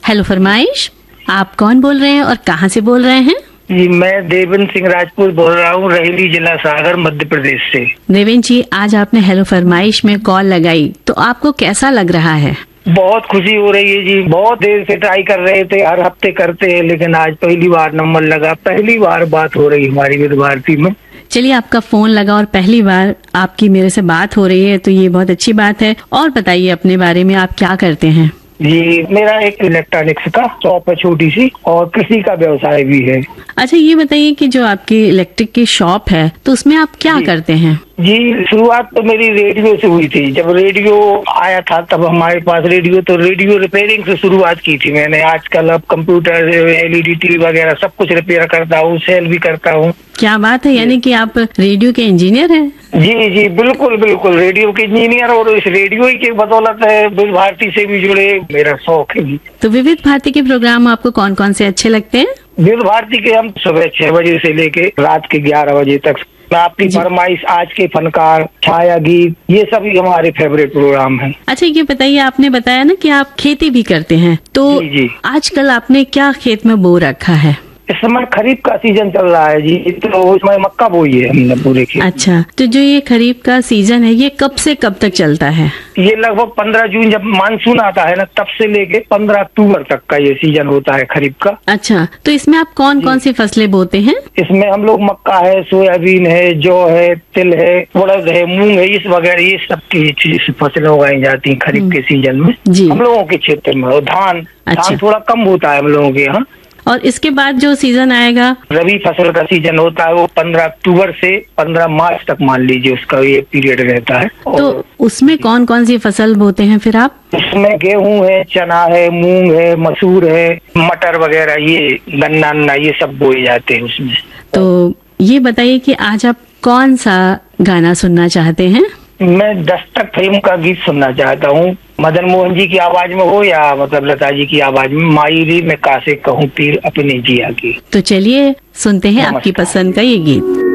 Hello फरमाइश, आप कौन बोल रहे हैं और कहाँ से बोल रहे हैं? जी, मैं देवेंद्र सिंह राजपूत बोल रहा हूँ, रहेली जिला सागर, मध्य प्रदेश से। देवेंद्र जी, आज आपने हेलो फरमाइश में कॉल लगाई तो आपको कैसा लग रहा है? बहुत खुशी हो रही है जी। बहुत देर से ट्राई कर रहे थे, हर हफ्ते करते हैं, लेकिन आज पहली बार नंबर लगा, पहली बार बात हो रही हमारी विविध भारती में। चलिए, आपका फोन लगा और पहली बार आपकी मेरे से बात हो रही है तो ये बहुत अच्छी बात है। और बताइए अपने बारे में, आप क्या करते हैं? जी, मेरा एक इलेक्ट्रॉनिक्स का शॉप है छोटी सी, और कृषि का व्यवसाय भी है। अच्छा, ये बताइए कि जो आपकी इलेक्ट्रिक की शॉप है तो उसमें आप क्या करते हैं? जी, शुरुआत तो मेरी रेडियो से हुई थी। जब रेडियो आया था तब हमारे पास रेडियो रिपेयरिंग से शुरुआत की थी मैंने। आजकल अब कंप्यूटर, एलईडी टीवी वगैरह सब कुछ रिपेयर करता हूँ, सेल भी करता हूँ। क्या बात है, यानी कि आप रेडियो के इंजीनियर हैं? जी जी, बिल्कुल बिल्कुल, रेडियो के इंजीनियर, और इस रेडियो ही की बदौलत है विविध भारती से भी जुड़े, मेरा शौक है जी। तो विविध भारती के प्रोग्राम आपको कौन कौन से अच्छे लगते हैं? विविध भारती के हम सुबह 6 बजे से लेके रात के 11 बजे तक, आपकी फरमाइश, आज के फनकार, छाया गीत, ये सभी हमारे फेवरेट प्रोग्राम हैं। अच्छा, ये बताइए, आपने बताया ना कि आप खेती भी करते हैं, तो जी जी। आजकल आपने क्या खेत में बो रखा है? इस समय खरीफ का सीजन चल रहा है जी, तो उसमें मक्का बोई है हमने पूरे खेत। अच्छा, तो जो ये खरीफ का सीजन है ये कब से कब तक चलता है? ये लगभग 15 जून जब मानसून आता है ना, तब से लेके 15 अक्टूबर तक का ये सीजन होता है खरीफ का। अच्छा, तो इसमें आप कौन कौन सी फसलें बोते हैं? इसमें हम लोग मक्का है, सोयाबीन है, जौ है, तिल है, उड़द है, मूंग है, इस वगैरह ये सब की फसलें उगाई जाती हैं खरीफ के सीजन में जी। हम लोगों के क्षेत्र में। और धान थोड़ा कम होता है हम लोगों के यहाँ। और इसके बाद जो सीजन आएगा, रबी फसल का सीजन होता है, वो 15 अक्टूबर से 15 मार्च तक मान लीजिए उसका ये पीरियड रहता है। तो उसमें कौन कौन सी फसल बोते हैं फिर आप? उसमें गेहूं है, चना है, मूंग है, मसूर है, मटर वगैरह, ये गन्ना ये सब बोए जाते हैं उसमें। तो ये बताइए कि आज आप कौन सा गाना सुनना चाहते हैं? मैं दस्तक फिल्म का गीत सुनना चाहता हूँ, मदन मोहन जी की आवाज में हो या मतलब लता जी की आवाज में, माई री मैं कासे कहूँ पीर अपने जिया की। तो चलिए सुनते हैं आपकी पसंद का ये गीत।